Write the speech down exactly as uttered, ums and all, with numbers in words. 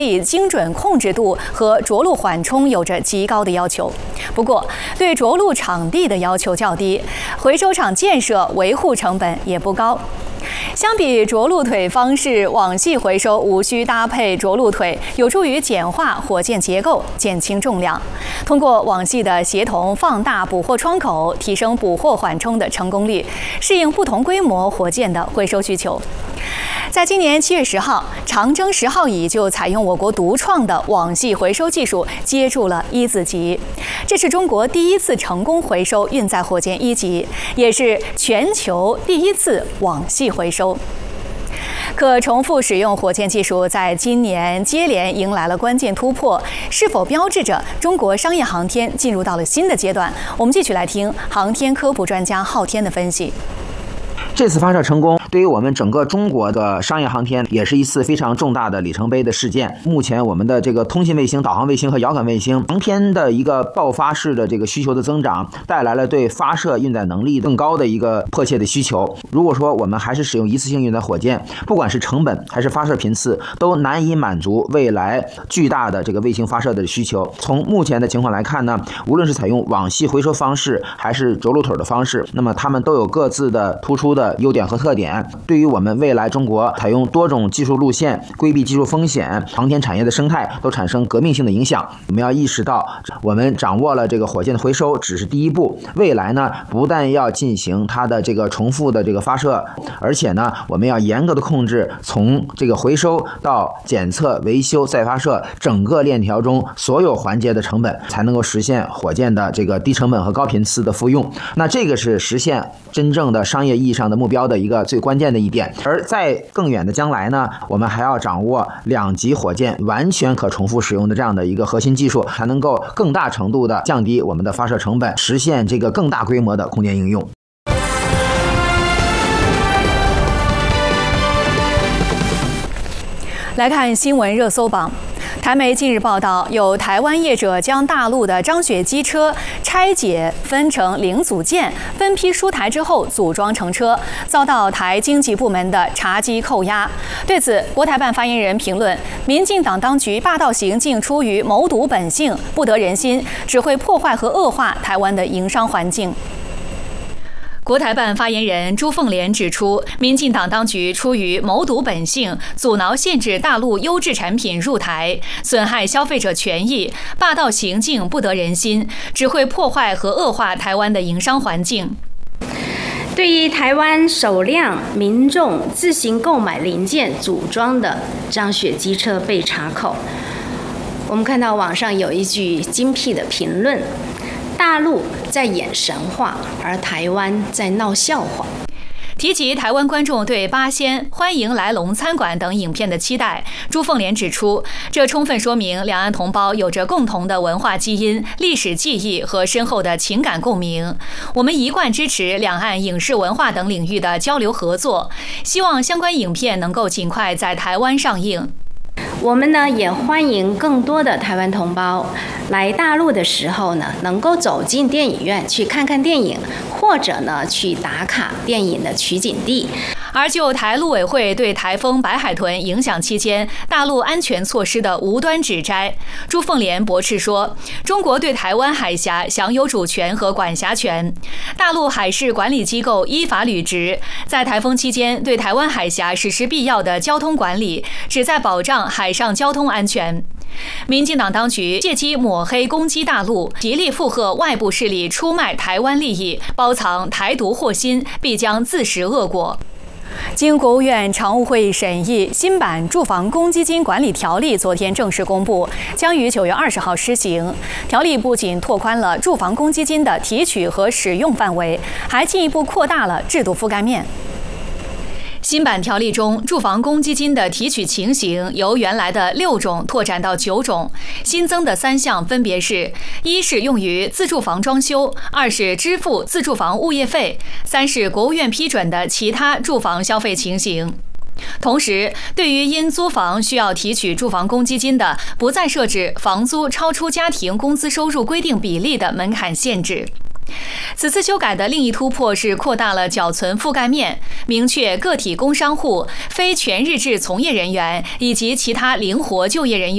精准控制度和着陆缓冲有着极高的要求。不过，对着陆场地的要求较低，回收厂建设维护成本也不高。相比着陆腿方式，网系回收无需搭配着陆腿，有助于简化火箭结构，减轻重量。通过网系的协同放大捕获窗口，提升捕获缓冲的成功率，适应不同规模火箭的回收需求。在今年七月十号，长征十号乙就采用我国独创的网系回收技术接住了一子级，这是中国第一次成功回收运载火箭一级，也是全球第一次网系回收。可重复使用火箭技术在今年接连迎来了关键突破，是否标志着中国商业航天进入到了新的阶段？我们继续来听航天科普专家昊天的分析。 这次发射成功，对于我们整个中国的商业航天也是一次非常重大的里程碑的事件。目前我们的这个通信卫星、导航卫星和遥感卫星航天的一个爆发式的这个需求的增长，带来了对发射运载能力更高的一个迫切的需求。如果说我们还是使用一次性运载火箭，不管是成本还是发射频次，都难以满足未来巨大的这个卫星发射的需求。从目前的情况来看呢，无论是采用网系回收方式还是着陆腿的方式，那么它们都有各自的突出的优点和特点，对于我们未来中国采用多种技术路线、规避技术风险、航天产业的生态都产生革命性的影响。我们要意识到，我们掌握了这个火箭的回收只是第一步，未来呢，不但要进行它的这个重复的这个发射，而且呢，我们要严格的控制从这个回收到检测、维修、再发射整个链条中所有环节的成本，才能够实现火箭的这个低成本和高频次的复用。那这个是实现真正的商业意义上的目标的一个最关键的一点。而在更远的将来呢，我们还要掌握两级火箭完全可重复使用的这样的一个核心技术，才能够更大程度的降低我们的发射成本，实现这个更大规模的空间应用。 来看新闻热搜榜。台媒近日报道，有台湾业者将大陆的张雪机车拆解分成零组件，分批输台之后组装成车，遭到台经济部门的查缉扣押。对此，国台办发言人评论：民进党当局霸道行径出于谋独本性，不得人心，只会破坏和恶化台湾的营商环境。国台办发言人朱凤莲指出，民进党当局出于谋独本性，阻挠限制大陆优质产品入台，损害消费者权益，霸道行径不得人心，只会破坏和恶化台湾的营商环境。 对于台湾首辆民众自行购买零件组装的张雪机车被查扣，我们看到网上有一句精辟的评论：大陆在演神话，而台湾在闹笑话。 提及台湾观众对八仙、欢迎来龙餐馆等影片的期待，朱凤莲指出，这充分说明两岸同胞有着共同的文化基因、历史记忆和深厚的情感共鸣。我们一贯支持两岸影视文化等领域的交流合作，希望相关影片能够尽快在台湾上映。 我们呢也欢迎更多的台湾同胞来大陆的时候呢，能够走进电影院去看看电影，或者呢去打卡电影的取景地。 而就台陆委会对台风白海豚影响期间大陆安全措施的无端指摘，朱凤莲驳斥说，中国对台湾海峡享有主权和管辖权，大陆海事管理机构依法履职，在台风期间对台湾海峡实施必要的交通管理，旨在保障海上交通安全。民进党当局借机抹黑攻击大陆，极力附和外部势力出卖台湾利益，包藏台独祸心，必将自食恶果。经国务院常务会议审议，新版住房公积金管理条例昨天正式公布，将于九月二十号施行。条例不仅拓宽了住房公积金的提取和使用范围，还进一步扩大了制度覆盖面。新版条例中，住房公积金的提取情形由原来的六种拓展到九种，新增的三项分别是：一是用于自住房装修，二是支付自住房物业费，三是国务院批准的其他住房消费情形。同时，对于因租房需要提取住房公积金的，不再设置房租超出家庭工资收入规定比例的门槛限制。此次修改的另一突破是扩大了缴存覆盖面，明确个体工商户、非全日制从业人员以及其他灵活就业人员